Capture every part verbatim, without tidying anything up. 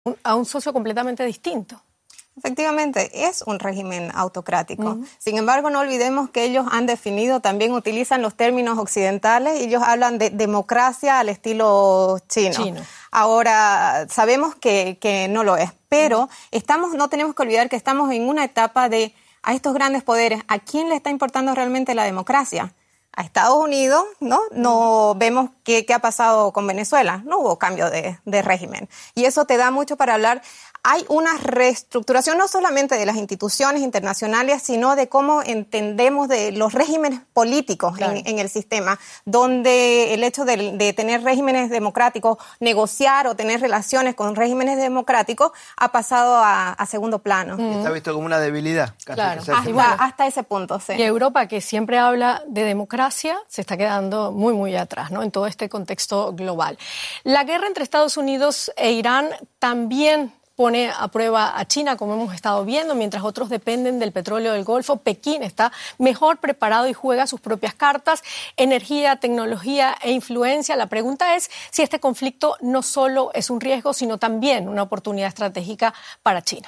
a un socio completamente distinto. Efectivamente, es un régimen autocrático. Uh-huh. Sin embargo, no olvidemos que ellos han definido, también utilizan los términos occidentales, y ellos hablan de democracia al estilo chino. chino. Ahora, sabemos que, que no lo es, pero uh-huh. estamos, no tenemos que olvidar que estamos en una etapa de, a estos grandes poderes, ¿a quién le está importando realmente la democracia? A Estados Unidos, ¿no? No vemos qué, qué ha pasado con Venezuela. No hubo cambio de, de régimen. Y eso te da mucho para hablar. Hay una reestructuración no solamente de las instituciones internacionales, sino de cómo entendemos de los regímenes políticos claro. en, en el sistema, donde el hecho de, de tener regímenes democráticos, negociar o tener relaciones con regímenes democráticos, ha pasado a, a segundo plano. Mm. Está visto como una debilidad. Claro. Hasta, igual, hasta ese punto, sí. Y Europa, que siempre habla de democracia, se está quedando muy, muy atrás, ¿no? En todo este contexto global. La guerra entre Estados Unidos e Irán también pone a prueba a China, como hemos estado viendo, mientras otros dependen del petróleo del Golfo. Pekín está mejor preparado y juega sus propias cartas, energía, tecnología e influencia. La pregunta es si este conflicto no solo es un riesgo, sino también una oportunidad estratégica para China.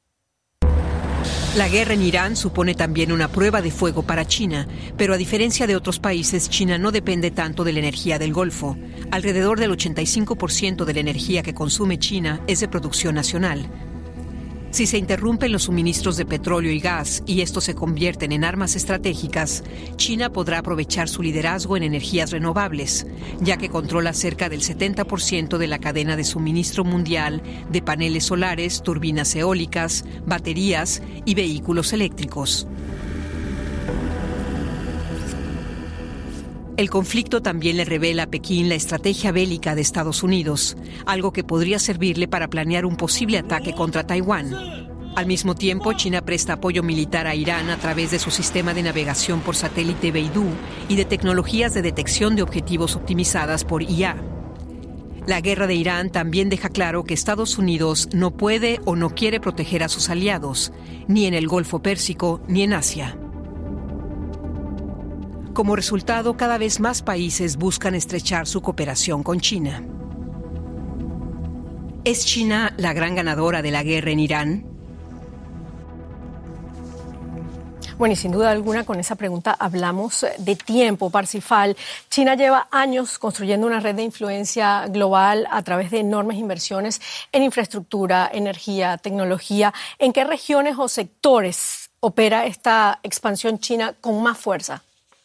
La guerra en Irán supone también una prueba de fuego para China, pero a diferencia de otros países, China no depende tanto de la energía del Golfo. Alrededor del ochenta y cinco por ciento de la energía que consume China es de producción nacional. Si se interrumpen los suministros de petróleo y gas y estos se convierten en armas estratégicas, China podrá aprovechar su liderazgo en energías renovables, ya que controla cerca del setenta por ciento de la cadena de suministro mundial de paneles solares, turbinas eólicas, baterías y vehículos eléctricos. El conflicto también le revela a Pekín la estrategia bélica de Estados Unidos, algo que podría servirle para planear un posible ataque contra Taiwán. Al mismo tiempo, China presta apoyo militar a Irán a través de su sistema de navegación por satélite Beidou y de tecnologías de detección de objetivos optimizadas por I A. La guerra de Irán también deja claro que Estados Unidos no puede o no quiere proteger a sus aliados, ni en el Golfo Pérsico ni en Asia. Como resultado, cada vez más países buscan estrechar su cooperación con China. ¿Es China la gran ganadora de la guerra en Irán? Bueno, y sin duda alguna con esa pregunta hablamos de tiempo, Parsifal. China lleva años construyendo una red de influencia global a través de enormes inversiones en infraestructura, energía, tecnología. ¿En qué regiones o sectores opera esta expansión china con más fuerza?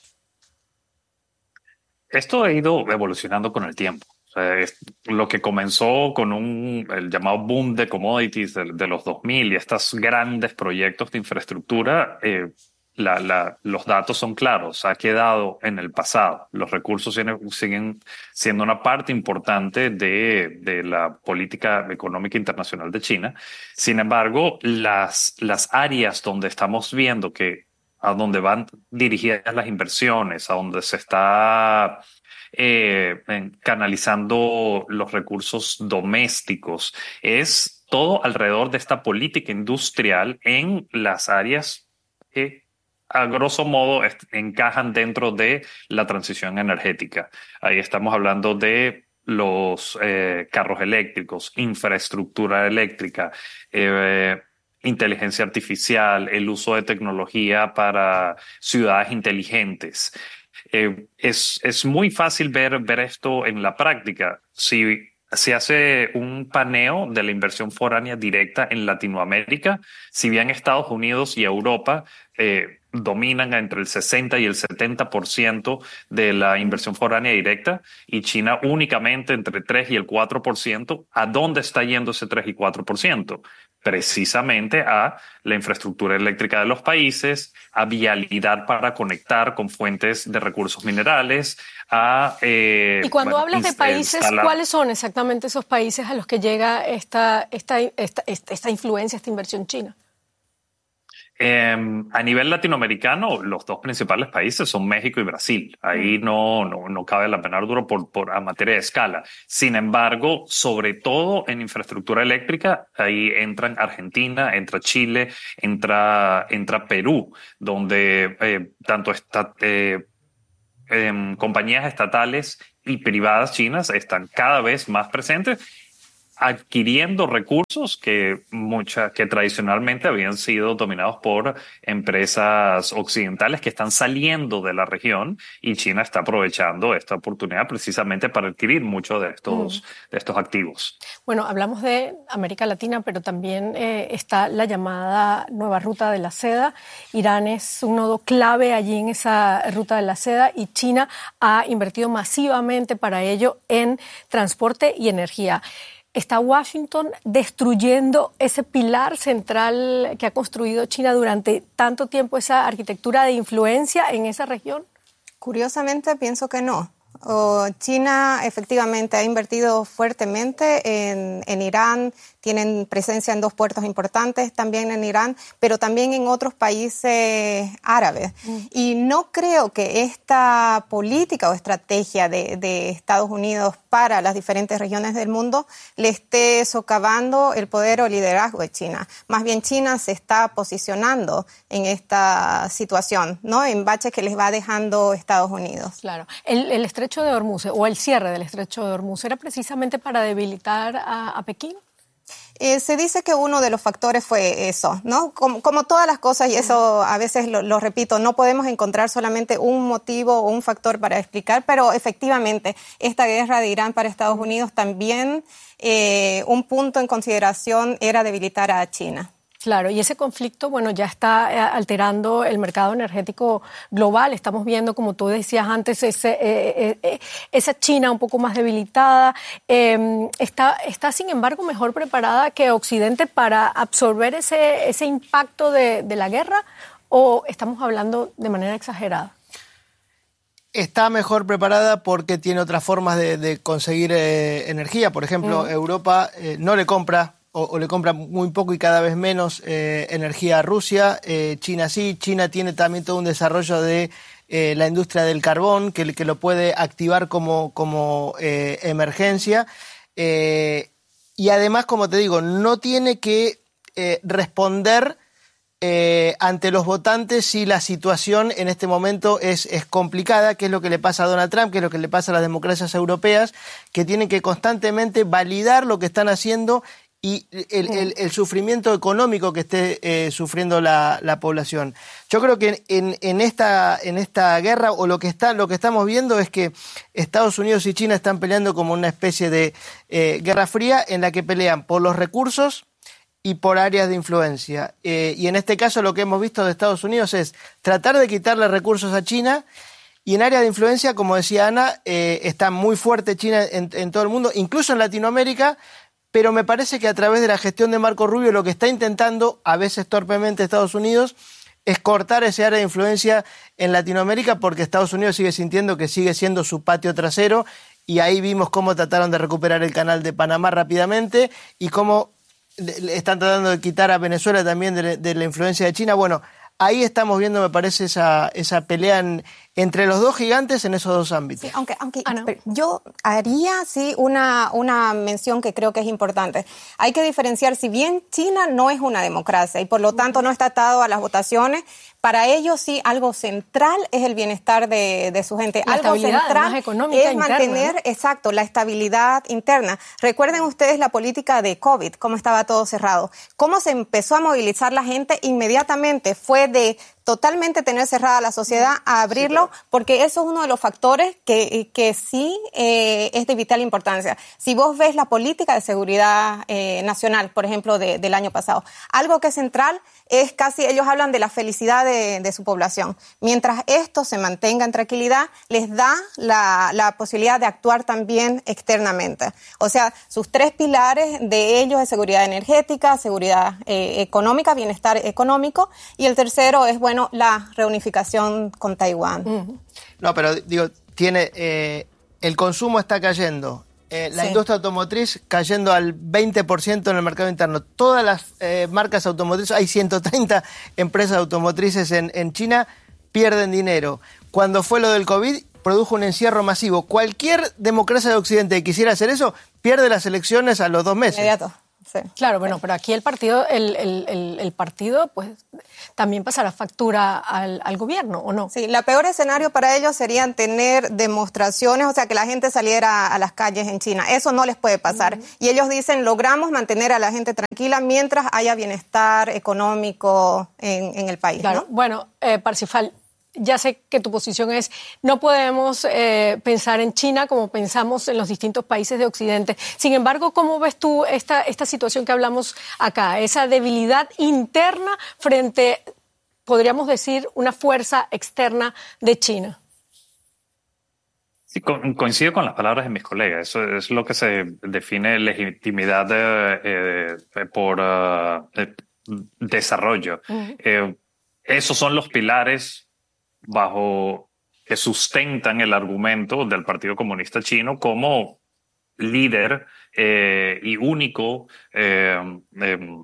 Esto ha ido evolucionando con el tiempo. O sea, es lo que comenzó con un, el llamado boom de commodities de, de los dos mil y estos grandes proyectos de infraestructura, eh, la, la, los datos son claros, ha quedado en el pasado. Los recursos siguen, siguen siendo una parte importante de, de la política económica internacional de China. Sin embargo, las, las áreas donde estamos viendo que a donde van dirigidas las inversiones, a donde se está eh, canalizando los recursos domésticos, es todo alrededor de esta política industrial en las áreas que a grosso modo encajan dentro de la transición energética. Ahí estamos hablando de los eh, carros eléctricos, infraestructura eléctrica, eh, inteligencia artificial, el uso de tecnología para ciudades inteligentes. Eh, es, es muy fácil ver, ver esto en la práctica. Si se hace un paneo de la inversión foránea directa en Latinoamérica, si bien Estados Unidos y Europa eh, dominan entre el sesenta y el setenta por ciento de la inversión foránea directa y China únicamente entre tres y el cuatro por ciento, ¿a dónde está yendo ese tres y cuatro por ciento? Precisamente a la infraestructura eléctrica de los países, a vialidad para conectar con fuentes de recursos minerales, a... Eh, y cuando bueno, hablas de países, instalar... ¿cuáles son exactamente esos países a los que llega esta, esta, esta, esta, esta influencia, esta inversión china? Eh, a nivel latinoamericano, los dos principales países son México y Brasil. Ahí no, no, no cabe la menor duda por, por a materia de escala. Sin embargo, sobre todo en infraestructura eléctrica, ahí entran Argentina, entra Chile, entra, entra Perú, donde eh, tanto está, eh, eh, compañías estatales y privadas chinas están cada vez más presentes. adquiriendo recursos que, mucha, que tradicionalmente habían sido dominados por empresas occidentales que están saliendo de la región, y China está aprovechando esta oportunidad precisamente para adquirir muchos de estos, mm. de estos activos. Bueno, hablamos de América Latina, pero también eh, está la llamada nueva ruta de la seda. Irán es un nodo clave allí en esa ruta de la seda y China ha invertido masivamente para ello en transporte y energía. ¿Está Washington destruyendo ese pilar central que ha construido China durante tanto tiempo, esa arquitectura de influencia en esa región? Curiosamente, pienso que no. Oh, China efectivamente ha invertido fuertemente en, en Irán, tienen presencia en dos puertos importantes también en Irán, pero también en otros países árabes. Mm. Y no creo que esta política o estrategia de, de Estados Unidos para las diferentes regiones del mundo le esté socavando el poder o liderazgo de China. Más bien China se está posicionando en esta situación, ¿no? En baches que les va dejando Estados Unidos. Claro. El, el estrecho de Hormuz o el cierre del estrecho de Hormuz era precisamente para debilitar a, a Pekín. Eh, se dice que uno de los factores fue eso, ¿no? Como, como todas las cosas, y eso a veces lo, lo repito, no podemos encontrar solamente un motivo o un factor para explicar, pero efectivamente esta guerra de Irán para Estados Unidos también eh, un punto en consideración era debilitar a China. Claro, y ese conflicto, bueno, ya está alterando el mercado energético global. Estamos viendo, como tú decías antes, ese, eh, eh, esa China un poco más debilitada. Eh, está, está, sin embargo, mejor preparada que Occidente para absorber ese, ese impacto de, de la guerra, ¿o estamos hablando de manera exagerada? Está mejor preparada porque tiene otras formas de, de conseguir eh, energía. Por ejemplo, mm. Europa eh, no le compra O, o le compra muy poco y cada vez menos eh, energía a Rusia. Eh, China sí, China tiene también todo un desarrollo de eh, la industria del carbón que, que lo puede activar como, como eh, emergencia. Eh, y además, como te digo, no tiene que eh, responder eh, ante los votantes si la situación en este momento es, es complicada, que es lo que le pasa a Donald Trump, que es lo que le pasa a las democracias europeas, que tienen que constantemente validar lo que están haciendo y el, el, el sufrimiento económico que esté eh, sufriendo la, la población. Yo creo que en, en, esta, en esta guerra, o lo que, está, lo que estamos viendo es que Estados Unidos y China están peleando como una especie de eh, guerra fría en la que pelean por los recursos y por áreas de influencia. Eh, y en este caso lo que hemos visto de Estados Unidos es tratar de quitarle recursos a China. Y en área de influencia, como decía Ana, eh, está muy fuerte China en, en todo el mundo, incluso en Latinoamérica. Pero me parece que a través de la gestión de Marco Rubio lo que está intentando, a veces torpemente, Estados Unidos, es cortar ese área de influencia en Latinoamérica, porque Estados Unidos sigue sintiendo que sigue siendo su patio trasero, y ahí vimos cómo trataron de recuperar el canal de Panamá rápidamente y cómo están tratando de quitar a Venezuela también de, de la influencia de China. Bueno, ahí estamos viendo, me parece, esa, esa pelea en, entre los dos gigantes en esos dos ámbitos. Sí, aunque, aunque ah, no. yo haría sí una, una mención que creo que es importante. Hay que diferenciar, si bien China no es una democracia y por lo tanto no está atado a las votaciones, para ellos sí algo central es el bienestar de, de su gente. La algo central económica es interna, mantener, ¿no? Exacto, la estabilidad interna. Recuerden ustedes la política de COVID, cómo estaba todo cerrado. Cómo se empezó a movilizar la gente inmediatamente. Fue de totalmente tener cerrada la sociedad a abrirlo, sí, claro. Porque eso es uno de los factores que, que sí eh, es de vital importancia. Si vos ves la política de seguridad eh, nacional, por ejemplo, de, del año pasado, algo que es central es casi, ellos hablan de la felicidad de, de su población. Mientras esto se mantenga en tranquilidad, les da la, la posibilidad de actuar también externamente. O sea, sus tres pilares de ellos es seguridad energética, seguridad eh, económica, bienestar económico, y el tercero es, bueno, la reunificación con Taiwán. Uh-huh. No, pero digo, tiene eh, el consumo está cayendo. Eh, la sí. industria automotriz cayendo al veinte por ciento en el mercado interno. Todas las eh, marcas automotrices, hay ciento treinta empresas automotrices en, en China, pierden dinero. Cuando fue lo del COVID, produjo un encierro masivo. Cualquier democracia de Occidente que quisiera hacer eso, pierde las elecciones a los dos meses. Inmediato. Sí. Sí. Claro, bueno, pero aquí el partido, el, el, el, el partido, pues, también pasará factura al, al gobierno, ¿o no? Sí, el peor escenario para ellos serían tener demostraciones, o sea, que la gente saliera a las calles en China. Eso no les puede pasar. Mm. Y ellos dicen, logramos mantener a la gente tranquila mientras haya bienestar económico en, en el país. Claro, ¿no? Bueno, eh, Parsifal, ya sé que tu posición es, no podemos eh, pensar en China como pensamos en los distintos países de Occidente. Sin embargo, ¿cómo ves tú esta, esta situación que hablamos acá? Esa debilidad interna frente, podríamos decir, una fuerza externa de China. Sí, co coincido con las palabras de mis colegas. Eso es lo que se define legitimidad eh, eh, por uh, eh, desarrollo. Uh-huh. eh, esos son los pilares bajo que sustentan el argumento del Partido Comunista Chino como líder eh, y único eh, eh,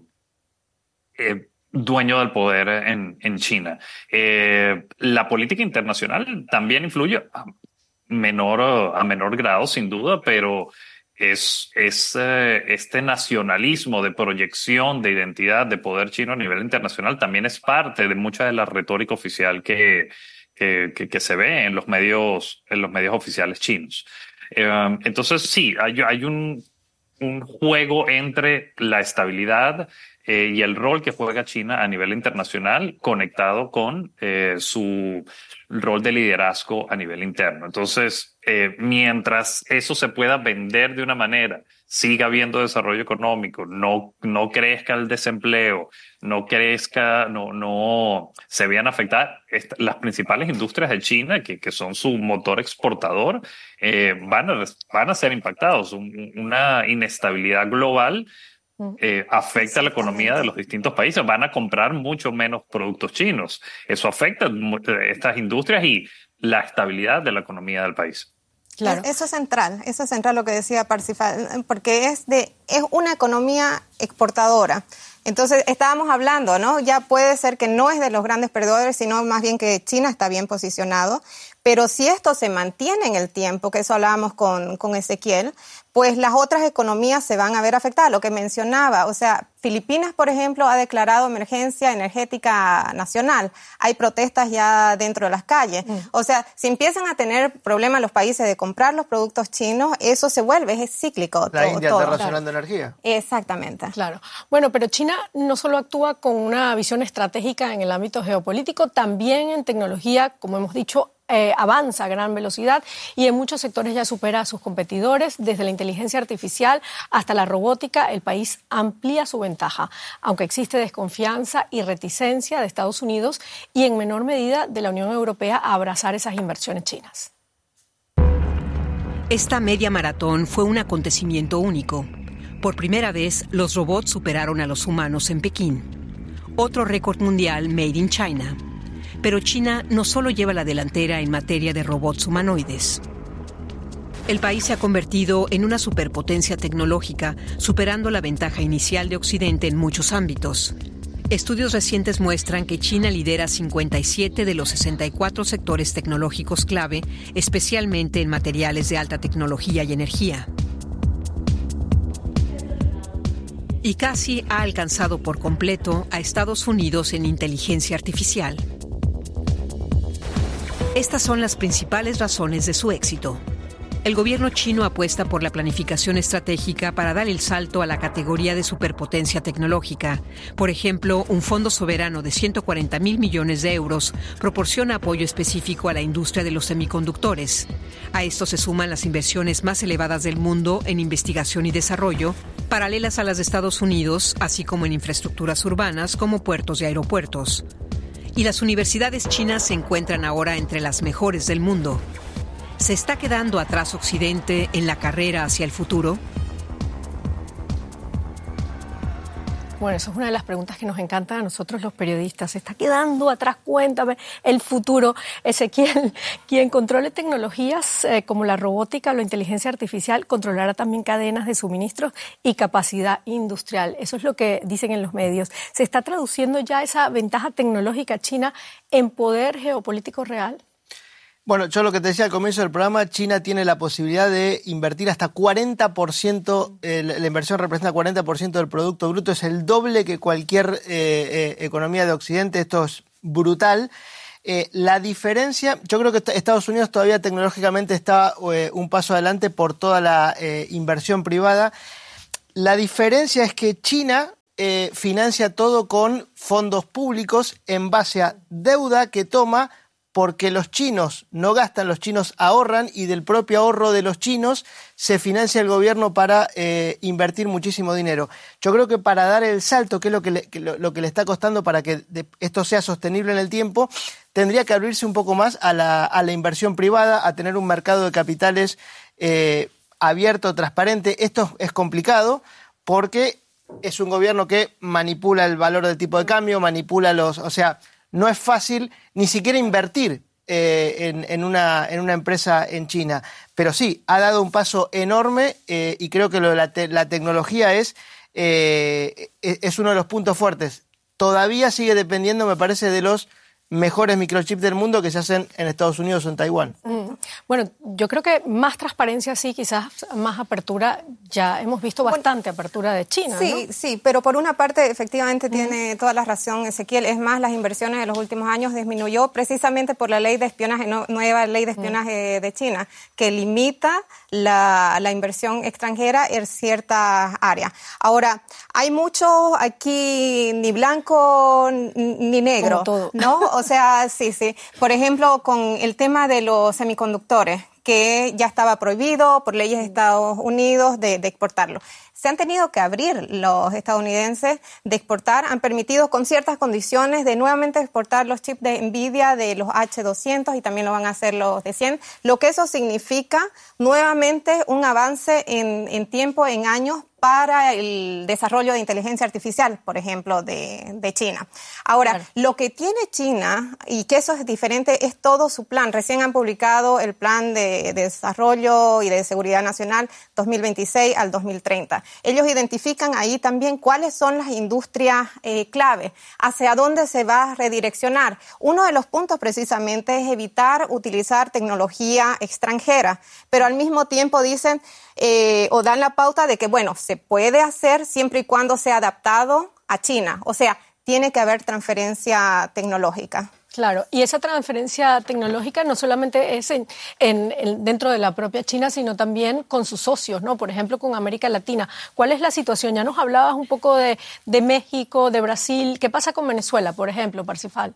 eh, dueño del poder en, en China. Eh, la política internacional también influye a menor, a menor grado, sin duda, pero es, es eh, este nacionalismo de proyección de identidad de poder chino a nivel internacional también es parte de mucha de la retórica oficial que Que, que, que se ve en los medios, en los medios oficiales chinos. Eh, entonces, sí, hay, hay un, un juego entre la estabilidad eh, y el rol que juega China a nivel internacional conectado con eh, su rol de liderazgo a nivel interno. Entonces, eh, mientras eso se pueda vender de una manera, siga habiendo desarrollo económico, no, no crezca el desempleo, no crezca, no, no se vean afectadas las principales industrias de China, que, que son su motor exportador, eh, van, a, van a ser impactados. Un, una inestabilidad global Eh, afecta a la economía de los distintos países, van a comprar mucho menos productos chinos. Eso afecta a estas industrias y la estabilidad de la economía del país. Claro. Eso es central, eso es central lo que decía Parsifal, porque es, de, es una economía exportadora. Entonces, estábamos hablando, ¿no? Ya puede ser que no es de los grandes perdedores, sino más bien que China está bien posicionado. Pero si esto se mantiene en el tiempo, que eso hablábamos con, con Ezequiel, pues las otras economías se van a ver afectadas. Lo que mencionaba, o sea, Filipinas, por ejemplo, ha declarado emergencia energética nacional. Hay protestas ya dentro de las calles. Mm. O sea, si empiezan a tener problemas los países de comprar los productos chinos, eso se vuelve, es cíclico. La todo, India todo. está racionando claro. energía. Exactamente. Claro. Bueno, pero China no solo actúa con una visión estratégica en el ámbito geopolítico, también en tecnología, como hemos dicho, Eh, avanza a gran velocidad y en muchos sectores ya supera a sus competidores. Desde la inteligencia artificial hasta la robótica, el país amplía su ventaja, aunque existe desconfianza y reticencia de Estados Unidos y en menor medida de la Unión Europea a abrazar esas inversiones chinas. Esta media maratón fue un acontecimiento único. Por primera vez, los robots superaron a los humanos en Pekín. Otro récord mundial made in China. Pero China no solo lleva la delantera en materia de robots humanoides. El país se ha convertido en una superpotencia tecnológica, superando la ventaja inicial de Occidente en muchos ámbitos. Estudios recientes muestran que China lidera cincuenta y siete de los sesenta y cuatro sectores tecnológicos clave, especialmente en materiales de alta tecnología y energía. Y casi ha alcanzado por completo a Estados Unidos en inteligencia artificial. Estas son las principales razones de su éxito. El gobierno chino apuesta por la planificación estratégica para dar el salto a la categoría de superpotencia tecnológica. Por ejemplo, un fondo soberano de ciento cuarenta mil millones de euros proporciona apoyo específico a la industria de los semiconductores. A esto se suman las inversiones más elevadas del mundo en investigación y desarrollo, paralelas a las de Estados Unidos, así como en infraestructuras urbanas como puertos y aeropuertos. Y las universidades chinas se encuentran ahora entre las mejores del mundo. ¿Se está quedando atrás Occidente en la carrera hacia el futuro? Bueno, eso es una de las preguntas que nos encanta a nosotros los periodistas. ¿Se está quedando atrás? Cuéntame el futuro. Ezequiel, quien controle tecnologías eh, como la robótica o la inteligencia artificial, controlará también cadenas de suministros y capacidad industrial. Eso es lo que dicen en los medios. ¿Se está traduciendo ya esa ventaja tecnológica china en poder geopolítico real? Bueno, yo lo que te decía al comienzo del programa, China tiene la posibilidad de invertir hasta cuarenta por ciento, eh, la inversión representa cuarenta por ciento del Producto Bruto, es el doble que cualquier eh, eh, economía de Occidente, esto es brutal. Eh, la diferencia, yo creo que Estados Unidos todavía tecnológicamente está eh, un paso adelante por toda la eh, inversión privada. La diferencia es que China eh, financia todo con fondos públicos en base a deuda que toma, porque los chinos no gastan, los chinos ahorran y del propio ahorro de los chinos se financia el gobierno para eh, invertir muchísimo dinero. Yo creo que para dar el salto, que es lo que le, que lo, lo que le está costando para que de, esto sea sostenible en el tiempo, tendría que abrirse un poco más a la, a la inversión privada, a tener un mercado de capitales eh, abierto, transparente. Esto es complicado porque es un gobierno que manipula el valor del tipo de cambio, manipula los... o sea, no es fácil ni siquiera invertir eh, en, en, una, en una empresa en China. Pero sí, ha dado un paso enorme eh, y creo que lo de la, te, la tecnología es, eh, es uno de los puntos fuertes. Todavía sigue dependiendo, me parece, de los mejores microchips del mundo que se hacen en Estados Unidos o en Taiwán. Mm. Bueno, yo creo que más transparencia sí, quizás más apertura, ya hemos visto bastante bueno, apertura de China, Sí, ¿no? sí, pero por una parte efectivamente mm. tiene toda la razón Ezequiel, es más, las inversiones de los últimos años disminuyó precisamente por la ley de espionaje, no, nueva ley de espionaje mm. de China, que limita la, la inversión extranjera en ciertas áreas. Ahora, hay mucho aquí ni blanco ni negro, todo. ¿no? O sea, sí, sí. Por ejemplo, con el tema de los semiconductores, que ya estaba prohibido por leyes de Estados Unidos de, de exportarlo. Se han tenido que abrir los estadounidenses de exportar, han permitido con ciertas condiciones de nuevamente exportar los chips de Nvidia, de los H doscientos y también lo van a hacer los de cien, lo que eso significa nuevamente un avance en, en tiempo, en años, para el desarrollo de inteligencia artificial, por ejemplo, de, de China. Ahora, claro. Lo que tiene China, y que eso es diferente, es todo su plan. Recién han publicado el plan de, de desarrollo y de seguridad nacional dos mil veintiséis al dos mil treinta. Ellos identifican ahí también cuáles son las industrias eh, clave, hacia dónde se va a redireccionar. Uno de los puntos precisamente es evitar utilizar tecnología extranjera, pero al mismo tiempo dicen eh, o dan la pauta de que, bueno, se puede hacer siempre y cuando sea adaptado a China. O sea, tiene que haber transferencia tecnológica. Claro, y esa transferencia tecnológica no solamente es en, en, en, dentro de la propia China, sino también con sus socios, ¿no? Por ejemplo, con América Latina. ¿Cuál es la situación? Ya nos hablabas un poco de, de México, de Brasil. ¿Qué pasa con Venezuela, por ejemplo, Parsifal?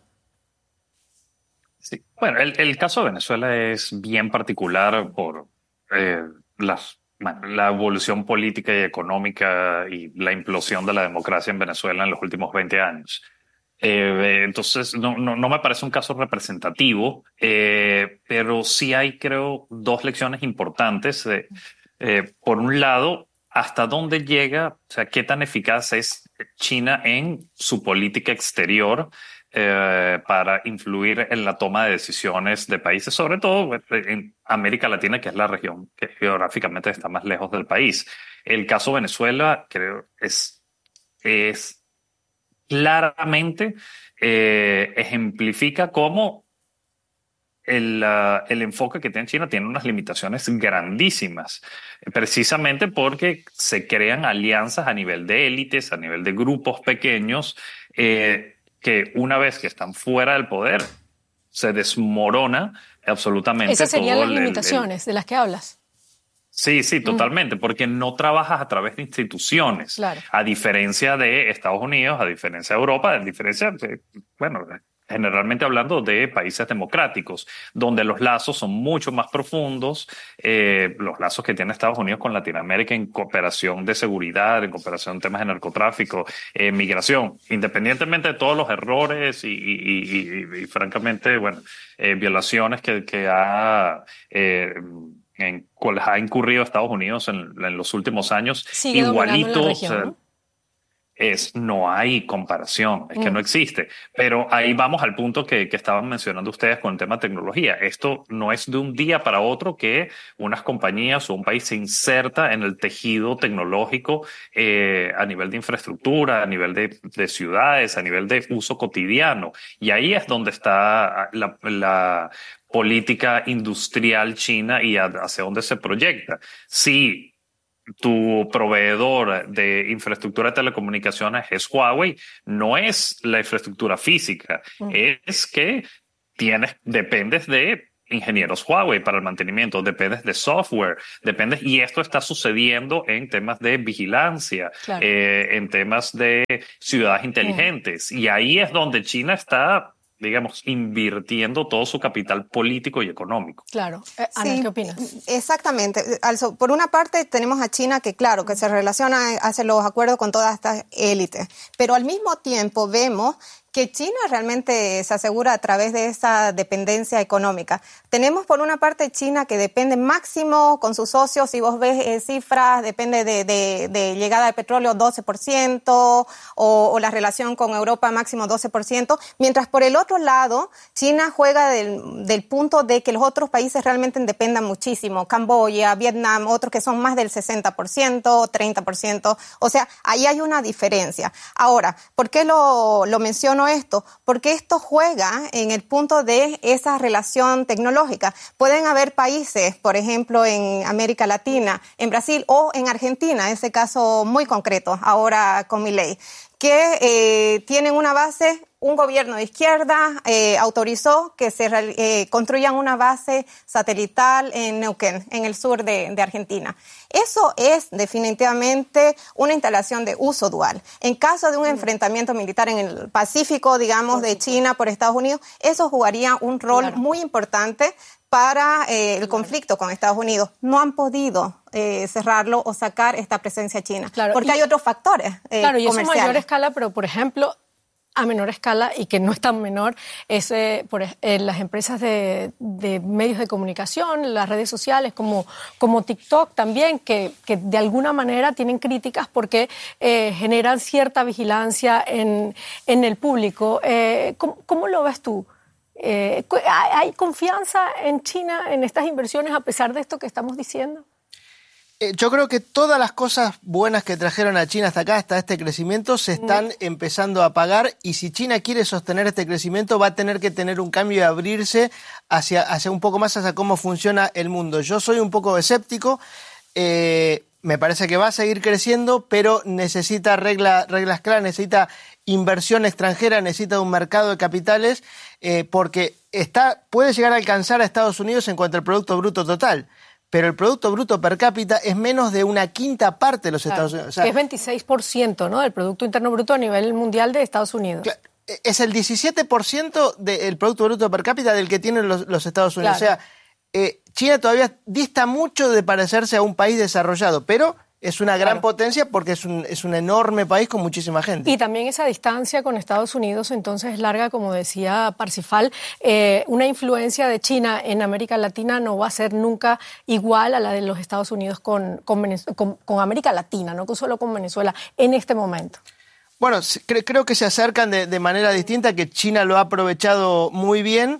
Sí. Bueno, el, el caso de Venezuela es bien particular por eh, las... Bueno, la evolución política y económica y la implosión de la democracia en Venezuela en los últimos veinte años. Eh, entonces, no, no, no me parece un caso representativo, eh, pero sí hay, creo, dos lecciones importantes. Eh, eh, por un lado, hasta dónde llega, o sea, qué tan eficaz es China en su política exterior Eh, para influir en la toma de decisiones de países, sobre todo en América Latina, que es la región que geográficamente está más lejos del país. El caso Venezuela, creo, es, es claramente eh, ejemplifica cómo el, uh, el enfoque que tiene China tiene unas limitaciones grandísimas, precisamente porque se crean alianzas a nivel de élites, a nivel de grupos pequeños, eh, que una vez que están fuera del poder, se desmorona absolutamente. Esas serían todo las el, limitaciones el, de las que hablas. Sí, sí, totalmente, mm. porque no trabajas a través de instituciones, claro. A diferencia de Estados Unidos, a diferencia de Europa, a diferencia de, bueno, generalmente hablando de países democráticos, donde los lazos son mucho más profundos, eh, los lazos que tiene Estados Unidos con Latinoamérica en cooperación de seguridad, en cooperación en temas de narcotráfico, eh, migración, independientemente de todos los errores y, y, y, y, y francamente, bueno, eh, violaciones que, que ha... Eh, en cuales ha incurrido Estados Unidos en, en los últimos años. Sigue igualito, región, o sea, ¿no? es no hay comparación, es que no existe. Pero ahí vamos al punto que, que estaban mencionando ustedes con el tema de tecnología. Esto no es de un día para otro que unas compañías o un país se inserta en el tejido tecnológico eh, a nivel de infraestructura, a nivel de, de ciudades, a nivel de uso cotidiano. Y ahí es donde está la, la política industrial china y hacia dónde se proyecta. Si tu proveedor de infraestructura de telecomunicaciones es Huawei, no es la infraestructura física, mm. es que tienes, dependes de ingenieros Huawei para el mantenimiento, dependes de software, dependes, y esto está sucediendo en temas de vigilancia, claro. eh, en temas de ciudades inteligentes, mm. y ahí es donde China está, digamos, invirtiendo todo su capital político y económico. Claro. Eh, Ana, sí, ¿qué opinas? Exactamente. Also, por una parte tenemos a China que, claro, que se relaciona, hace los acuerdos con todas estas élites, pero al mismo tiempo vemos que China realmente se asegura a través de esa dependencia económica. Tenemos por una parte China que depende máximo con sus socios, si vos ves eh, cifras, depende de, de, de llegada de petróleo doce por ciento o, o la relación con Europa máximo doce por ciento, mientras por el otro lado China juega del, del punto de que los otros países realmente dependan muchísimo, Camboya, Vietnam, otros que son más del sesenta por ciento, treinta por ciento, o sea, ahí hay una diferencia. Ahora, ¿por qué lo, lo menciono esto? Porque esto juega en el punto de esa relación tecnológica. Pueden haber países, por ejemplo, en América Latina, en Brasil o en Argentina, ese caso muy concreto, ahora con Milei, que eh, tienen una base, un gobierno de izquierda eh, autorizó que se eh, construyan una base satelital en Neuquén, en el sur de, de Argentina. Eso es definitivamente una instalación de uso dual. En caso de un enfrentamiento militar en el Pacífico, digamos, de China por Estados Unidos, eso jugaría un rol claro. muy importante para eh, el conflicto con Estados Unidos. No han podido eh, cerrarlo o sacar esta presencia china, claro. porque y, hay otros factores eh, Claro, y comerciales. eso a mayor escala, pero por ejemplo, a menor escala y que no es tan menor, es eh, por, eh, las empresas de, de medios de comunicación, las redes sociales como, como TikTok también, que, que de alguna manera tienen críticas porque eh, generan cierta vigilancia en, en el público. Eh, ¿cómo, ¿Cómo lo ves tú? Eh, ¿Hay confianza en China en estas inversiones a pesar de esto que estamos diciendo? Eh, yo creo que todas las cosas buenas que trajeron a China hasta acá, hasta este crecimiento, se están mm. empezando a pagar, y si China quiere sostener este crecimiento va a tener que tener un cambio y abrirse hacia, hacia un poco más hacia cómo funciona el mundo. Yo soy un poco escéptico, eh, me parece que va a seguir creciendo, pero necesita regla, reglas claras, necesita inversión extranjera, necesita un mercado de capitales, eh, porque está, puede llegar a alcanzar a Estados Unidos en cuanto al Producto Bruto Total, pero el Producto Bruto per cápita es menos de una quinta parte de los claro, Estados Unidos. O sea, que es veintiséis por ciento, ¿no?, del Producto Interno Bruto a nivel mundial de Estados Unidos. Claro, es el diecisiete por ciento del Producto Bruto per cápita del que tienen los, los Estados Unidos. Claro. O sea, eh, China todavía dista mucho de parecerse a un país desarrollado, pero es una gran claro. potencia porque es un, es un enorme país con muchísima gente. Y también esa distancia con Estados Unidos entonces es larga, como decía Parsifal. Eh, una influencia de China en América Latina no va a ser nunca igual a la de los Estados Unidos con, con, con, con América Latina, no solo con Venezuela, en este momento. Bueno, cre- creo que se acercan de, de manera distinta, que China lo ha aprovechado muy bien.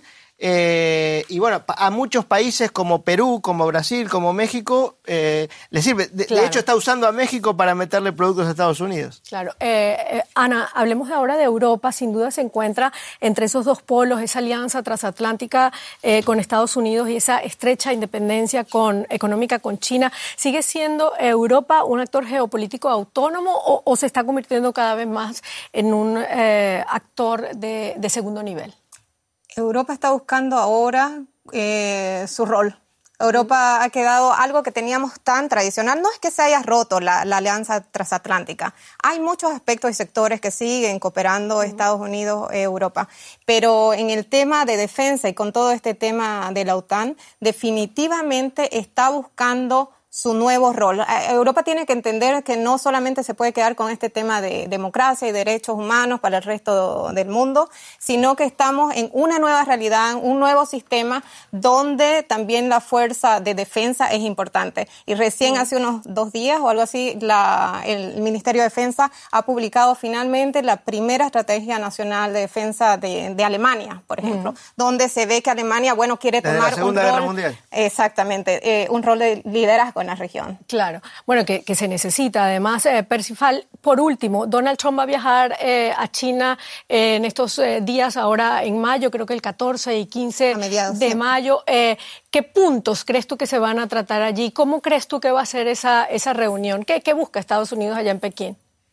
Eh, y bueno, a muchos países como Perú, como Brasil, como México, eh, les sirve. De, claro. de hecho, está usando a México para meterle productos a Estados Unidos. Claro. Eh, eh, Ana, hablemos ahora de Europa. Sin duda se encuentra entre esos dos polos, esa alianza transatlántica eh, con Estados Unidos y esa estrecha independencia con, económica con China. ¿Sigue siendo Europa un actor geopolítico autónomo o, o se está convirtiendo cada vez más en un eh, actor de, de segundo nivel? Europa está buscando ahora eh, su rol. Europa ha quedado algo que teníamos tan tradicional. No es que se haya roto la, la alianza transatlántica. Hay muchos aspectos y sectores que siguen cooperando uh-huh. Estados Unidos, eh, Europa. Pero en el tema de defensa y con todo este tema de la OTAN, definitivamente está buscando su nuevo rol. Europa tiene que entender que no solamente se puede quedar con este tema de democracia y derechos humanos para el resto del mundo, sino que estamos en una nueva realidad, un nuevo sistema donde también la fuerza de defensa es importante. Y recién hace unos dos días o algo así, la, el Ministerio de Defensa ha publicado finalmente la primera estrategia nacional de defensa de, de Alemania, por ejemplo, uh-huh. donde se ve que Alemania, bueno, quiere Desde tomar la Segunda un Guerra rol, Mundial. Exactamente, eh, un rol de liderazgo en la región. Claro, bueno, que, que se necesita. Además, eh, Percival, por último, Donald Trump va a viajar eh, a China eh, en estos eh, días, ahora en mayo, creo que el catorce y quince mediados, de sí. mayo. Eh, ¿Qué puntos crees tú que se van a tratar allí? ¿Cómo crees tú que va a ser esa, esa reunión? ¿Qué, qué busca Estados Unidos allá en Pekín?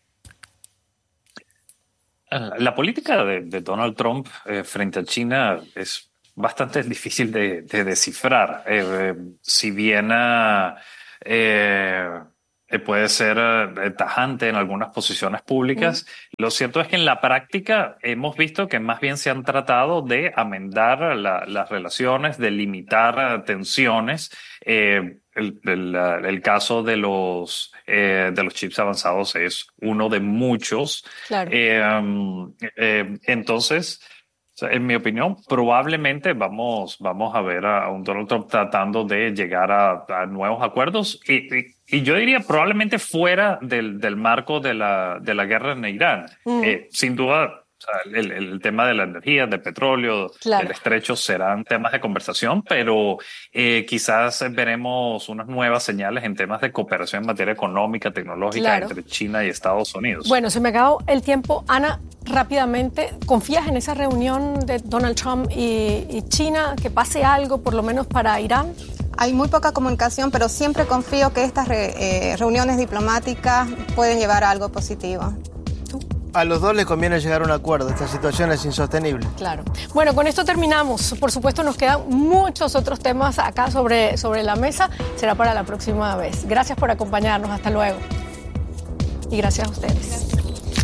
La política de, de Donald Trump eh, frente a China es bastante difícil de, de descifrar. Eh, eh, si bien uh, eh, puede ser uh, tajante en algunas posiciones públicas, mm. lo cierto es que en la práctica hemos visto que más bien se han tratado de amendar la, las relaciones, de limitar uh, tensiones. Eh, el, el, uh, el caso de los, eh, de los chips avanzados es uno de muchos. Claro. Eh, um, eh, entonces... O sea, en mi opinión, probablemente vamos, vamos a ver a un Donald Trump tratando de llegar a, a nuevos acuerdos y, y, y yo diría probablemente fuera del, del marco de la, de la guerra en Irán. Mm. Eh, sin duda, o sea, el, el tema de la energía, del petróleo, claro. del estrecho serán temas de conversación, pero eh, quizás veremos unas nuevas señales en temas de cooperación en materia económica, tecnológica claro. entre China y Estados Unidos. Bueno, se me acabó el tiempo. Ana, rápidamente, ¿confías en esa reunión de Donald Trump y, y China, que pase algo por lo menos para Irán? Hay muy poca comunicación, pero siempre confío que estas re, eh, reuniones diplomáticas pueden llevar a algo positivo. A los dos les conviene llegar a un acuerdo. Esta situación es insostenible. Claro. Bueno, con esto terminamos. Por supuesto, nos quedan muchos otros temas acá sobre, sobre la mesa. Será para la próxima vez. Gracias por acompañarnos. Hasta luego. Y gracias a ustedes. Gracias.